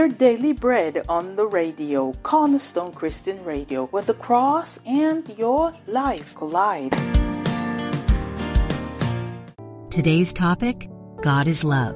your daily bread on the radio, Cornerstone Christian Radio, where the cross and your life collide. Today's topic, God is love.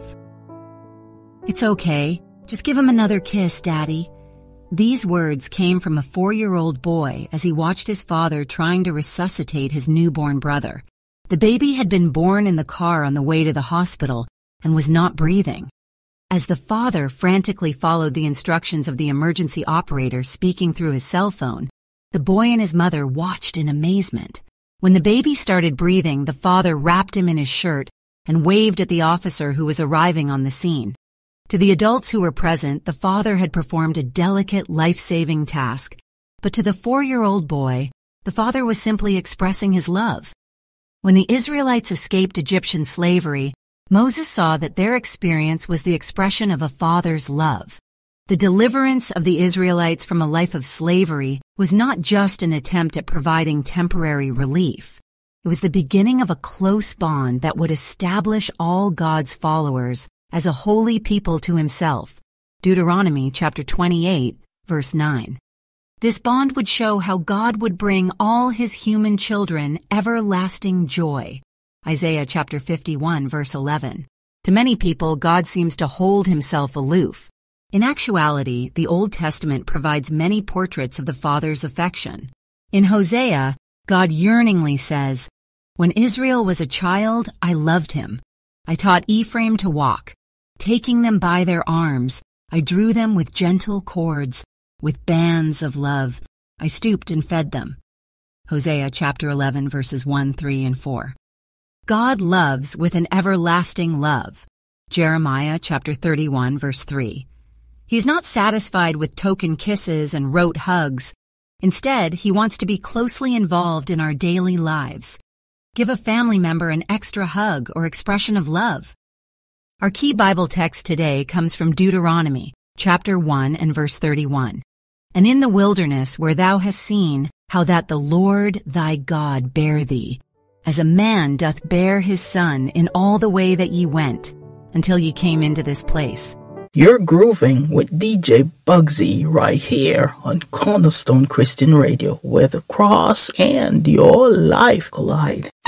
It's okay. Just give him another kiss, Daddy. These words came from a 4-year-old boy as he watched his father trying to resuscitate his newborn brother. The baby had been born in the car on the way to the hospital and was not breathing. As the father frantically followed the instructions of the emergency operator speaking through his cell phone, the boy and his mother watched in amazement. When the baby started breathing, the father wrapped him in his shirt and waved at the officer who was arriving on the scene. To the adults who were present, the father had performed a delicate, life-saving task. But to the 4-year-old boy, the father was simply expressing his love. When the Israelites escaped Egyptian slavery, Moses saw that their experience was the expression of a father's love. The deliverance of the Israelites from a life of slavery was not just an attempt at providing temporary relief. It was the beginning of a close bond that would establish all God's followers as a holy people to himself. Deuteronomy chapter 28, verse 9. This bond would show how God would bring all his human children everlasting joy. Isaiah chapter 51, verse 11. To many people, God seems to hold himself aloof. In actuality, the Old Testament provides many portraits of the Father's affection. In Hosea, God yearningly says, "When Israel was a child, I loved him. I taught Ephraim to walk. Taking them by their arms, I drew them with gentle cords. With bands of love, I stooped and fed them." Hosea chapter 11, verses 1, 3, and 4. God loves with an everlasting love. Jeremiah chapter 31, verse 3. He's not satisfied with token kisses and rote hugs. Instead, he wants to be closely involved in our daily lives. Give a family member an extra hug or expression of love. Our key Bible text today comes from Deuteronomy, chapter 1 and verse 31. "And in the wilderness where thou hast seen how that the Lord thy God bare thee, as a man doth bear his son in all the way that ye went, until ye came into this place." You're grooving with DJ Bugsy right here on Cornerstone Christian Radio, where the cross and your life collide.